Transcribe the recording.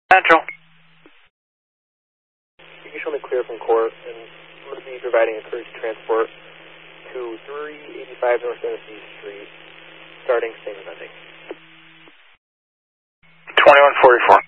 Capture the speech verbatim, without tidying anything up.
Central. You can show me clear from court, and I'm going to be providing a courtesy transport to three eighty-five North Tennessee Street, starting same as ending. twenty-one forty-four.